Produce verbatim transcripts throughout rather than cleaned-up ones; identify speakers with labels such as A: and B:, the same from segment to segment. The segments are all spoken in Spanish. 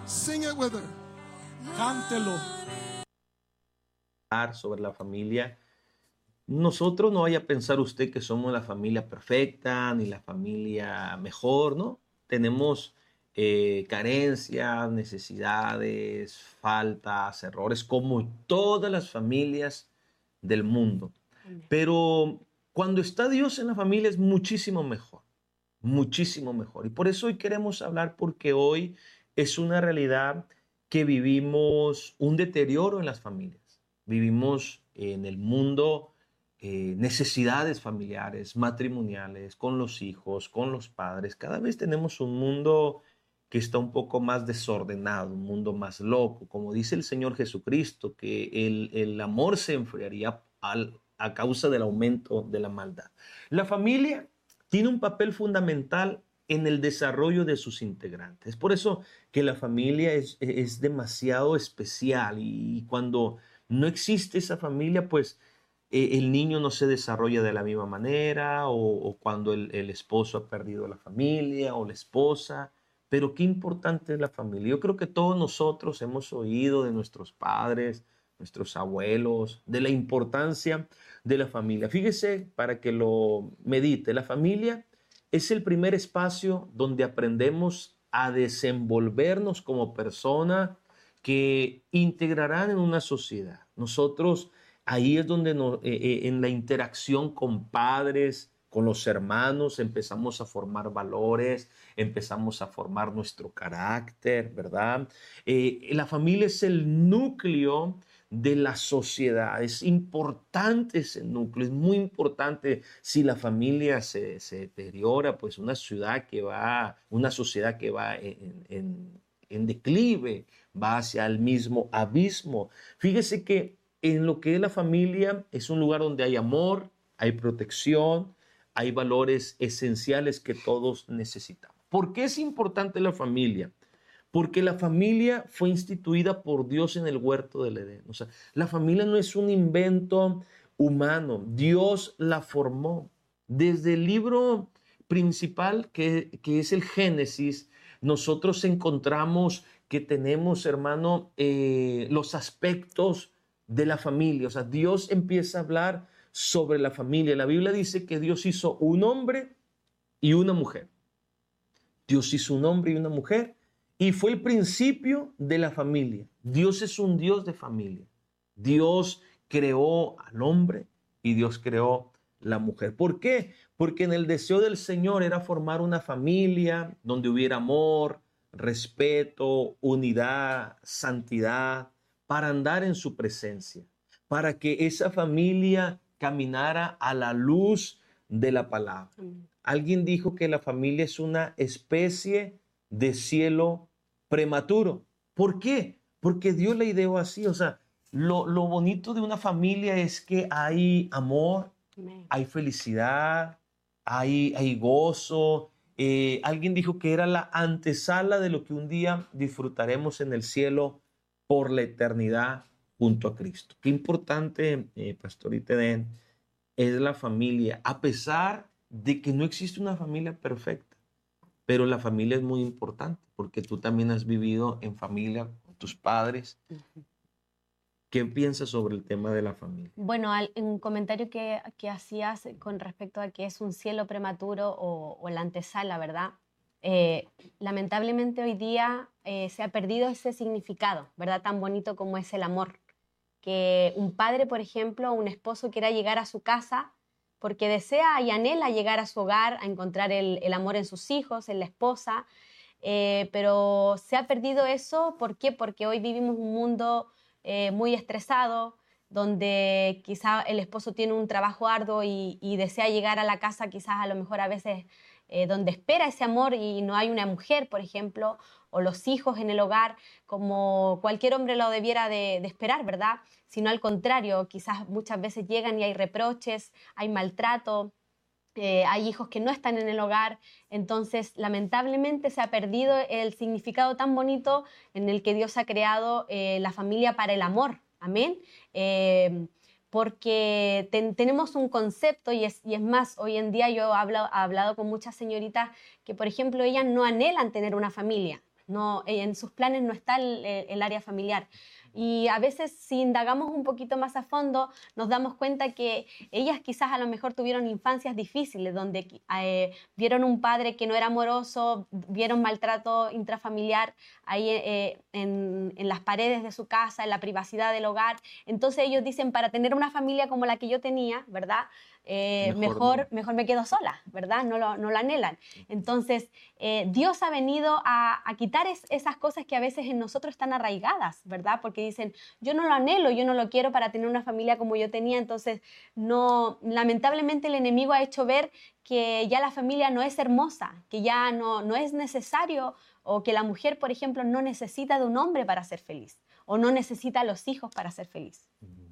A: Sing it with her.
B: Cántelo.
C: Sobre la familia, nosotros no vaya a pensar usted que somos la familia perfecta ni la familia mejor, ¿no? Tenemos eh, carencias, necesidades, faltas, errores, como todas las familias del mundo. Pero cuando está Dios en la familia es muchísimo mejor, muchísimo mejor. Y por eso hoy queremos hablar, porque hoy es una realidad que vivimos un deterioro en las familias. Vivimos en el mundo eh, necesidades familiares, matrimoniales, con los hijos, con los padres. Cada vez tenemos un mundo que está un poco más desordenado, un mundo más loco. Como dice el Señor Jesucristo, que el, el amor se enfriaría al, a causa del aumento de la maldad. La familia tiene un papel fundamental en el desarrollo de sus integrantes. Por eso que la familia es, es demasiado especial, y cuando no existe esa familia, pues eh, el niño no se desarrolla de la misma manera, o, o cuando el, el esposo ha perdido la familia o la esposa. Pero qué importante es la familia. Yo creo que todos nosotros hemos oído de nuestros padres, nuestros abuelos, de la importancia de la familia. Fíjese, para que lo medite, la familia es el primer espacio donde aprendemos a desenvolvernos como personas que integrarán en una sociedad. Nosotros, ahí es donde nos, eh, eh, en la interacción con padres, con los hermanos, empezamos a formar valores, empezamos a formar nuestro carácter, ¿verdad? Eh, la familia es el núcleo de la sociedad. Es importante ese núcleo, es muy importante. Si la familia se, se deteriora, pues una ciudad que va, una sociedad que va en, en, en declive, va hacia el mismo abismo. Fíjese que en lo que es la familia es un lugar donde hay amor, hay protección, hay valores esenciales que todos necesitamos. ¿Por qué es importante la familia? Porque la familia fue instituida por Dios en el huerto del Edén. O sea, la familia no es un invento humano. Dios la formó. Desde el libro principal, que, que es el Génesis, nosotros encontramos que tenemos, hermano, eh, los aspectos de la familia. O sea, Dios empieza a hablar sobre la familia. La Biblia dice que Dios hizo un hombre y una mujer. Dios hizo un hombre y una mujer, y fue el principio de la familia. Dios es un Dios de familia. Dios creó al hombre y Dios creó la mujer. ¿Por qué? Porque en el deseo del Señor era formar una familia donde hubiera amor, respeto, unidad, santidad, para andar en su presencia, para que esa familia caminara a la luz de la palabra. Alguien dijo que la familia es una especie de cielo prematuro. ¿Por qué? Porque Dios la ideó así. O sea, lo, lo bonito de una familia es que hay amor, Amén. Hay felicidad, hay, hay gozo. Eh, alguien dijo que era la antesala de lo que un día disfrutaremos en el cielo por la eternidad junto a Cristo. Qué importante, eh, Pastorita Edén, es la familia, a pesar de que no existe una familia perfecta. Pero la familia es muy importante, porque tú también has vivido en familia con tus padres. Uh-huh. ¿Qué piensas sobre el tema de la familia?
D: Bueno, al, un comentario que, que hacías con respecto a que es un cielo prematuro o, o la antesala, ¿verdad? Eh, lamentablemente hoy día eh, se ha perdido ese significado, ¿verdad? Tan bonito como es el amor. Que un padre, por ejemplo, un esposo quiera llegar a su casa porque desea y anhela llegar a su hogar, a encontrar el, el amor en sus hijos, en la esposa, eh, pero se ha perdido eso. ¿Por qué? Porque hoy vivimos un mundo eh, muy estresado, donde quizá el esposo tiene un trabajo arduo y, y desea llegar a la casa, quizás a lo mejor a veces eh, donde espera ese amor y no hay una mujer, por ejemplo, o los hijos en el hogar, como cualquier hombre lo debiera de, de esperar, ¿verdad? Sino al contrario, quizás muchas veces llegan y hay reproches, hay maltrato, eh, hay hijos que no están en el hogar. Entonces, lamentablemente se ha perdido el significado tan bonito en el que Dios ha creado eh, la familia para el amor. Amén. Eh, porque ten, tenemos un concepto, y es, y es más, hoy en día yo he hablado, he hablado con muchas señoritas que, por ejemplo, ellas no anhelan tener una familia. No, en sus planes no está el, el área familiar. Y a veces, si indagamos un poquito más a fondo, nos damos cuenta que ellas quizás a lo mejor tuvieron infancias difíciles, donde eh, vieron un padre que no era amoroso, vieron maltrato intrafamiliar ahí eh, en, en las paredes de su casa, en la privacidad del hogar. Entonces ellos dicen, para tener una familia como la que yo tenía, ¿verdad? Eh, mejor, mejor, no. mejor me quedo sola, ¿verdad? No lo, no lo anhelan. Entonces, eh, Dios ha venido a, a quitar es, esas cosas que a veces en nosotros están arraigadas, ¿verdad? Porque dicen, yo no lo anhelo, yo no lo quiero para tener una familia como yo tenía. Entonces, no, lamentablemente el enemigo ha hecho ver que ya la familia no es hermosa, que ya no, no es necesario, o que la mujer, por ejemplo, no necesita de un hombre para ser feliz, o no necesita a los hijos para ser feliz.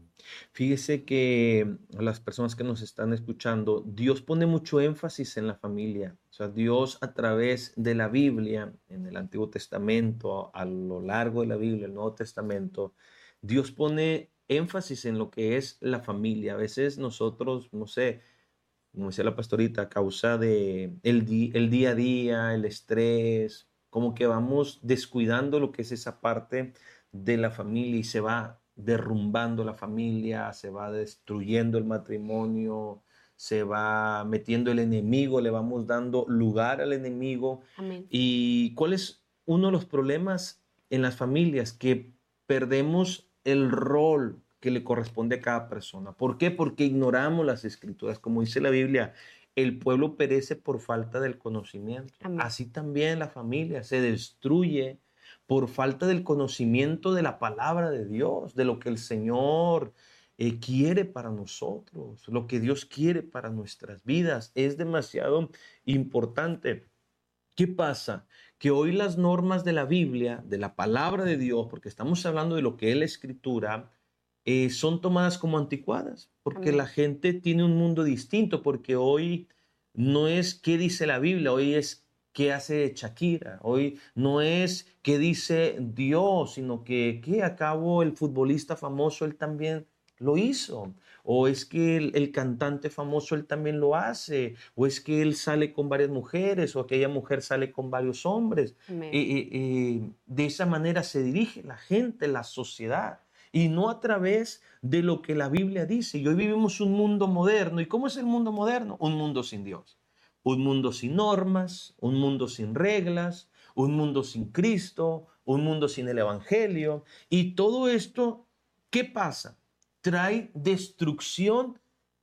C: Fíjese que las personas que nos están escuchando, Dios pone mucho énfasis en la familia. O sea, Dios a través de la Biblia, en el Antiguo Testamento, a lo largo de la Biblia, el Nuevo Testamento, Dios pone énfasis en lo que es la familia. A veces nosotros, no sé, como decía la pastorita, a causa de el, di el día a día, el estrés, como que vamos descuidando lo que es esa parte de la familia y se va derrumbando la familia, se va destruyendo el matrimonio, se va metiendo el enemigo, le vamos dando lugar al enemigo.
D: Amén.
C: ¿Y cuál es uno de los problemas en las familias? Que perdemos el rol que le corresponde a cada persona. ¿Por qué? Porque ignoramos las escrituras. Como dice la Biblia, el pueblo perece por falta del conocimiento.
D: Amén.
C: Así también la familia se destruye por falta del conocimiento de la palabra de Dios, de lo que el Señor eh, quiere para nosotros, lo que Dios quiere para nuestras vidas. Es demasiado importante. ¿Qué pasa? Que hoy las normas de la Biblia, de la palabra de Dios, porque estamos hablando de lo que es la Escritura, eh, son tomadas como anticuadas, porque
D: Amén.
C: la gente tiene un mundo distinto, porque hoy no es qué dice la Biblia, hoy es qué hace Shakira, hoy no es qué dice Dios, sino que qué acabó el futbolista famoso, él también lo hizo, o es que el, el cantante famoso, él también lo hace, o es que él sale con varias mujeres, o aquella mujer sale con varios hombres.
D: Amén.
C: Eh, eh, eh, de esa manera se dirige la gente, la sociedad, y no a través de lo que la Biblia dice. Y hoy vivimos un mundo moderno. ¿Y cómo es el mundo moderno? Un mundo sin Dios. Un mundo sin normas, un mundo sin reglas, un mundo sin Cristo, un mundo sin el Evangelio. Y todo esto, ¿qué pasa? Trae destrucción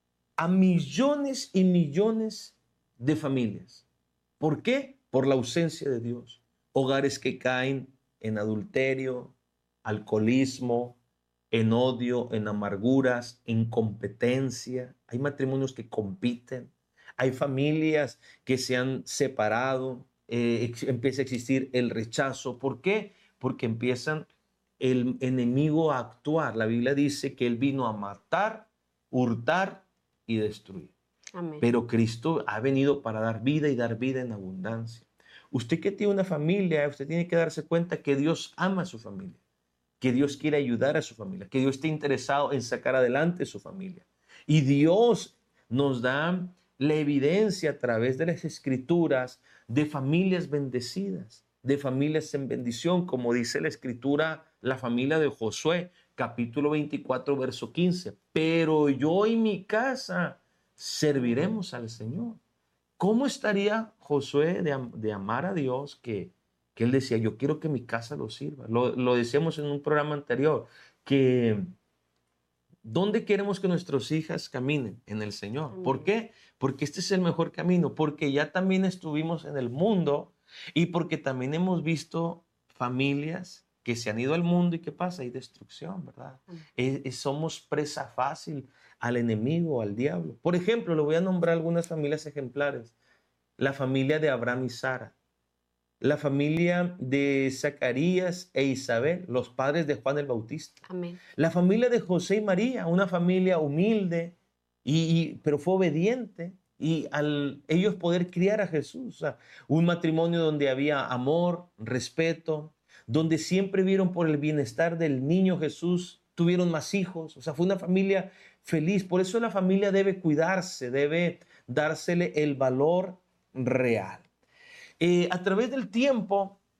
C: a millones y millones de familias. ¿Por qué? Por la ausencia de Dios. Hogares que caen en adulterio, alcoholismo, en odio, en amarguras, en competencia. Hay matrimonios que compiten. Hay familias que se han separado. Eh, empieza a existir el rechazo. ¿Por qué? Porque empiezan el enemigo a actuar. La Biblia dice que él vino a matar, hurtar y destruir.
D: Amén.
C: Pero Cristo ha venido para dar vida y dar vida en abundancia. Usted que tiene una familia, usted tiene que darse cuenta que Dios ama a su familia, que Dios quiere ayudar a su familia, que Dios está interesado en sacar adelante su familia. Y Dios nos da la evidencia a través de las Escrituras de familias bendecidas, de familias en bendición, como dice la Escritura, la familia de Josué, capítulo veinticuatro, verso quince. Pero yo y mi casa serviremos al Señor. ¿Cómo estaría Josué de, de amar a Dios que, que él decía, yo quiero que mi casa lo sirva? Lo, lo decíamos en un programa anterior, que ¿dónde queremos que nuestras hijas caminen? En el Señor. ¿Por qué? Porque este es el mejor camino, porque ya también estuvimos en el mundo y porque también hemos visto familias que se han ido al mundo y ¿qué pasa? Hay destrucción, ¿verdad? Es, es, somos presa fácil al enemigo, al diablo. Por ejemplo, le voy a nombrar algunas familias ejemplares. La familia de Abraham y Sara. La familia de Zacarías e Isabel, los padres de Juan el Bautista.
D: Amén.
C: La familia de José y María, una familia humilde, y, y, pero fue obediente. Y al ellos poder criar a Jesús, o sea, un matrimonio donde había amor, respeto, donde siempre vieron por el bienestar del niño Jesús, tuvieron más hijos, o sea, fue una familia feliz. Por eso la familia debe cuidarse, debe dársele el valor real. Eh, a través del tiempo,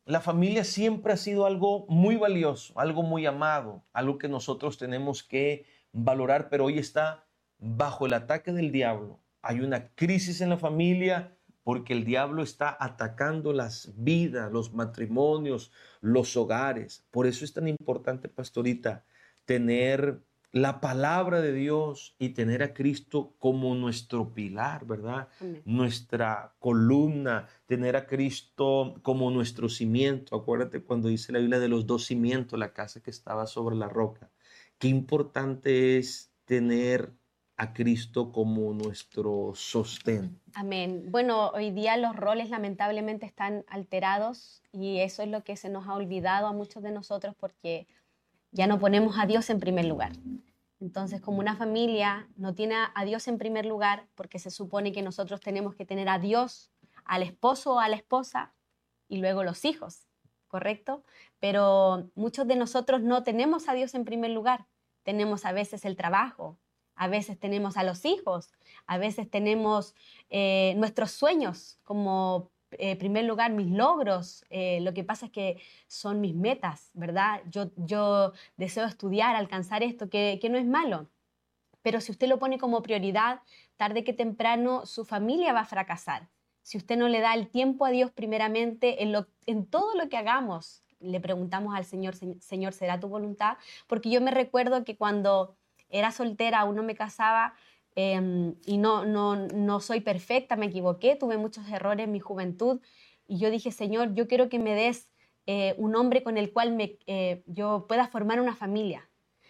C: la familia siempre ha sido algo muy valioso, algo muy amado, algo que nosotros tenemos que valorar, pero hoy está bajo el ataque del diablo. Hay una crisis en la familia porque el diablo está atacando las vidas, los matrimonios, los hogares. Por eso es tan importante, pastorita, tener la palabra de Dios y tener a Cristo como nuestro pilar, ¿verdad?
D: Amén.
C: Nuestra columna, tener a Cristo como nuestro cimiento. Acuérdate cuando dice la Biblia de los dos cimientos, la casa que estaba sobre la roca. Qué importante es tener a Cristo como nuestro sostén.
D: Amén. Bueno, hoy día los roles lamentablemente están alterados y eso es lo que se nos ha olvidado a muchos de nosotros porque ya no ponemos a Dios en primer lugar. Entonces, como una familia no tiene a Dios en primer lugar, porque se supone que nosotros tenemos que tener a Dios, al esposo o a la esposa y luego los hijos, ¿correcto? Pero muchos de nosotros no tenemos a Dios en primer lugar. Tenemos a veces el trabajo, a veces tenemos a los hijos, a veces tenemos eh, nuestros sueños como en eh, primer lugar mis logros. Eh, lo que pasa es que son mis metas, ¿verdad? Yo, yo deseo estudiar, alcanzar esto, que, que no es malo. Pero si usted lo pone como prioridad, tarde que temprano su familia va a fracasar. Si usted no le da el tiempo a Dios primeramente en, lo, en todo lo que hagamos, le preguntamos al Señor, Señor, ¿será tu voluntad? Porque yo me recuerdo que cuando era soltera, aún no me casaba, eh, y no, no, no soy perfecta, me equivoqué, tuve muchos errores en mi juventud, y yo dije, Señor, yo quiero que me des eh, un hombre con el cual me, eh, yo pueda formar una familia.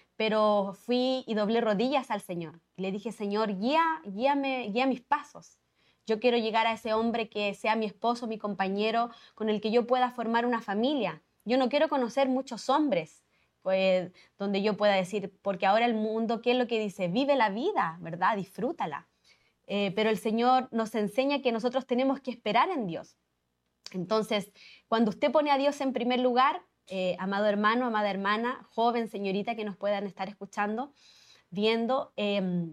D: Pero fui y doblé rodillas al Señor. Y le dije, Señor, guía, guíame, guía mis pasos. Yo quiero llegar a ese hombre que sea mi esposo, mi compañero, con el que yo pueda formar una familia. Yo no quiero conocer muchos hombres, pues, donde yo pueda decir, porque ahora el mundo, ¿qué es lo que dice? Vive la vida, ¿verdad? Disfrútala. Eh, pero el Señor nos enseña que nosotros tenemos que esperar en Dios. Entonces, cuando usted pone a Dios en primer lugar, eh, amado hermano, amada hermana, joven, señorita que nos puedan estar escuchando, viendo, eh,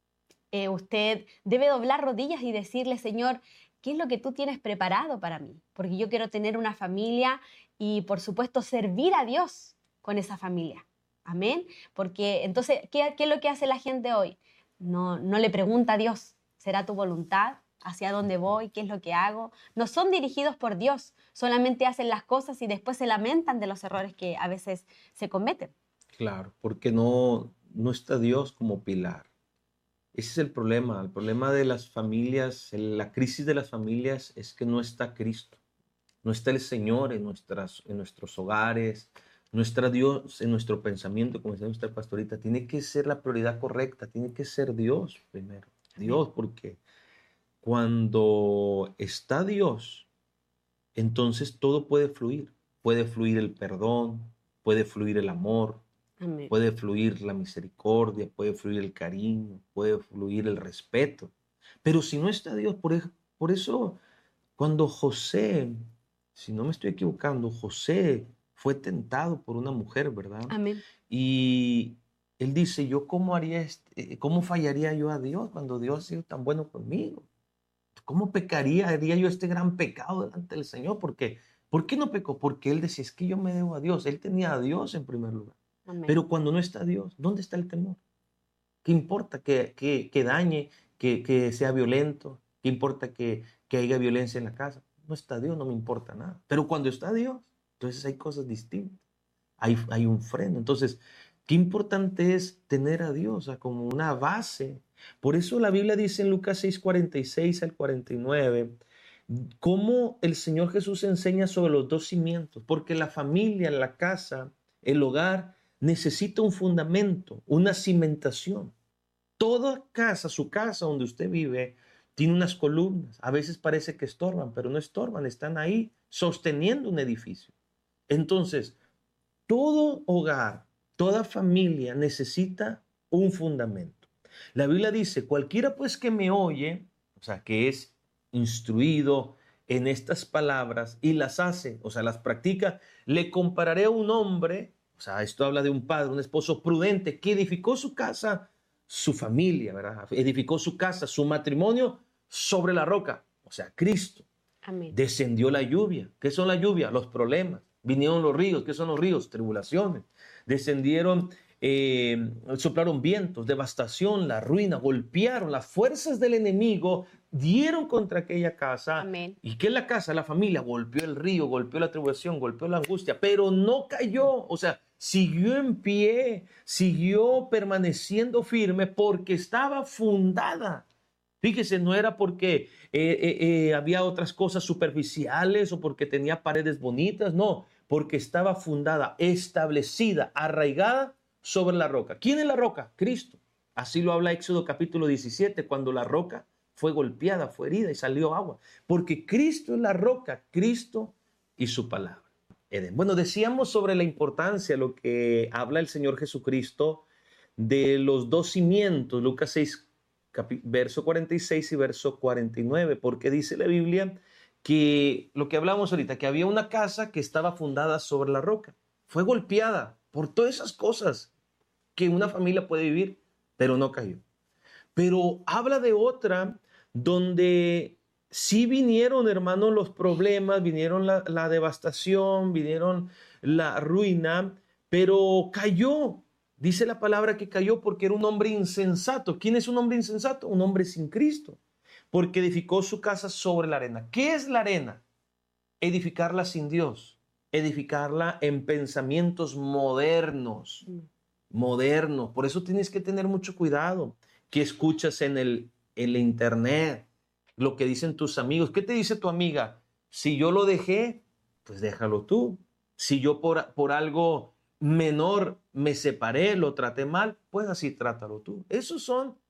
D: eh, usted debe doblar rodillas y decirle, Señor, ¿qué es lo que tú tienes preparado para mí? Porque yo quiero tener una familia y, por supuesto, servir a Dios con esa familia. Amén. Porque entonces, ¿qué, qué es lo que hace la gente hoy? No, no le pregunta a Dios, ¿será tu voluntad? ¿Hacia dónde voy? ¿Qué es lo que hago? No son dirigidos por Dios, solamente hacen las cosas y después se lamentan de los errores que a veces se cometen.
C: Claro, porque no, no está Dios como pilar. Ese es el problema. El problema de las familias, la crisis de las familias es que no está Cristo. No está el Señor en, nuestras, en nuestros hogares, no está Dios en nuestro pensamiento, como decía nuestra pastorita. Tiene que ser la prioridad correcta, tiene que ser Dios primero. Dios, porque cuando está Dios, entonces todo puede fluir. Puede fluir el perdón, puede fluir el amor,
D: Amén.
C: Puede fluir la misericordia, puede fluir el cariño, puede fluir el respeto. Pero si no está Dios, por, por eso cuando José, si no me estoy equivocando, José fue tentado por una mujer, ¿verdad?
D: Amén.
C: Y él dice, yo cómo haría este, cómo fallaría yo a Dios cuando Dios ha sido tan bueno conmigo. ¿Cómo pecaría, haría yo este gran pecado delante del Señor? Porque, ¿por qué no pecó? Porque él decía, es que yo me debo a Dios. Él tenía a Dios en primer lugar.
D: Amén.
C: Pero cuando no está Dios, ¿dónde está el temor? ¿Qué importa que, que, que dañe, que, que sea violento? ¿Qué importa que, que haya violencia en la casa? No está Dios, no me importa nada. Pero cuando está Dios, entonces hay cosas distintas. Hay, hay un freno. Entonces, qué importante es tener a Dios, o sea, como una base. Por eso la Biblia dice en Lucas seis, cuarenta y seis al cuarenta y nueve, cómo el Señor Jesús enseña sobre los dos cimientos. Porque la familia, la casa, el hogar, necesita un fundamento, una cimentación. Toda casa, su casa donde usted vive, tiene unas columnas. A veces parece que estorban, pero no estorban, están ahí sosteniendo un edificio. Entonces, todo hogar, toda familia necesita un fundamento. La Biblia dice, cualquiera pues que me oye, o sea, que es instruido en estas palabras y las hace, o sea, las practica, le compararé a un hombre. O sea, esto habla de un padre, un esposo prudente que edificó su casa, su familia, ¿verdad? Edificó su casa, su matrimonio sobre la roca, o sea, Cristo.
D: Amén.
C: Descendió la lluvia. ¿Qué son la lluvia? Los problemas. Vinieron los ríos. ¿Qué son los ríos? Tribulaciones. Descendieron, eh, soplaron vientos, devastación, la ruina, golpearon. Las fuerzas del enemigo dieron contra aquella casa.
D: Amén.
C: ¿Y qué es la casa? La familia. Golpeó el río, golpeó la tribulación, golpeó la angustia, pero no cayó. O sea, siguió en pie, siguió permaneciendo firme porque estaba fundada. Fíjese, no era porque eh, eh, eh, había otras cosas superficiales o porque tenía paredes bonitas, no, porque estaba fundada, establecida, arraigada sobre la roca. ¿Quién es la roca? Cristo. Así lo habla Éxodo capítulo diecisiete, cuando la roca fue golpeada, fue herida y salió agua. Porque Cristo es la roca, Cristo y su palabra. Edén. Bueno, decíamos sobre la importancia, lo que habla el Señor Jesucristo de los dos cimientos, Lucas seis, verso cuarenta y seis y verso cuarenta y nueve, porque dice la Biblia que lo que hablamos ahorita, que había una casa que estaba fundada sobre la roca, fue golpeada por todas esas cosas que una familia puede vivir, pero no cayó. Pero habla de otra donde sí vinieron, hermanos, los problemas, vinieron la, la devastación, vinieron la ruina, pero cayó. Dice la palabra que cayó porque era un hombre insensato. ¿Quién es un hombre insensato? Un hombre sin Cristo, porque edificó su casa sobre la arena. ¿Qué es la arena? Edificarla sin Dios, edificarla en pensamientos modernos, modernos. Por eso tienes que tener mucho cuidado que escuchas en el, en la internet, lo que dicen tus amigos. ¿Qué te dice tu amiga? Si yo lo dejé, pues déjalo tú. Si yo por, por algo menor me separé, lo traté mal, pues así trátalo tú. Esos son